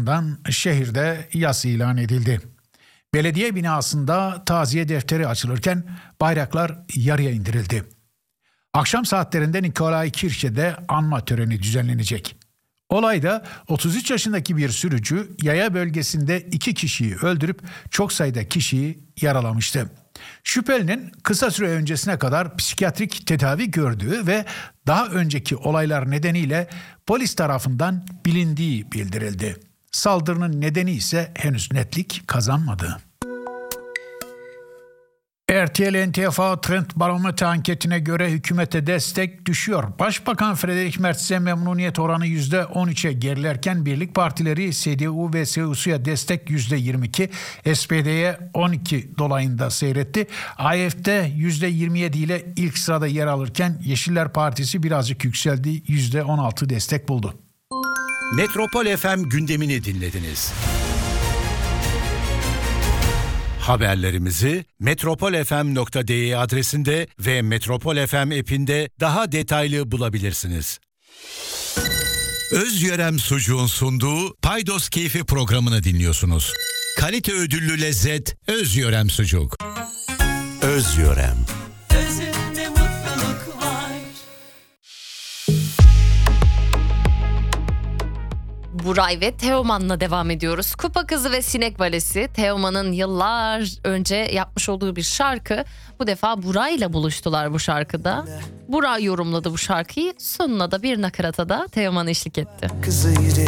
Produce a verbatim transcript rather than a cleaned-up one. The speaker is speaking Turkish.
tarafından şehirde yas ilan edildi. Belediye binasında taziye defteri açılırken bayraklar yarıya indirildi. Akşam saatlerinde Nikolay Kirşe'de anma töreni düzenlenecek. Olayda otuz üç yaşındaki bir sürücü yaya bölgesinde iki kişiyi öldürüp çok sayıda kişiyi yaralamıştı. Şüphelinin kısa süre öncesine kadar psikiyatrik tedavi gördüğü ve daha önceki olaylar nedeniyle polis tarafından bilindiği bildirildi. Saldırının nedeni ise henüz netlik kazanmadı. R T L N T F A Trend Barometre anketine göre hükümete destek düşüyor. Başbakan Friedrich Merz'e memnuniyet oranı yüzde on üçe gerilerken birlik partileri C D U ve C S U'ya destek yüzde yirmi iki, S P D'ye on iki dolayında seyretti. A F D yüzde yirmi yedi ile ilk sırada yer alırken Yeşiller Partisi birazcık yükseldi, yüzde on altı destek buldu. Metropol F M gündemini dinlediniz. Haberlerimizi metropol f m nokta d e adresinde ve Metropol F M app'inde daha detaylı bulabilirsiniz. Özyörem Sucuğun sunduğu Paydos Keyfi programını dinliyorsunuz. Kalite ödüllü lezzet Özyörem Sucuk. Özyörem. Özünde mutluluk var. Buray ve Teoman'la devam ediyoruz. Kupa Kızı ve Sinek Balesi, Teoman'ın yıllar önce yapmış olduğu bir şarkı. Bu defa Buray'la buluştular bu şarkıda. Buray yorumladı bu şarkıyı. Sonuna da bir nakarata da Teoman eşlik etti. Kızı yürü,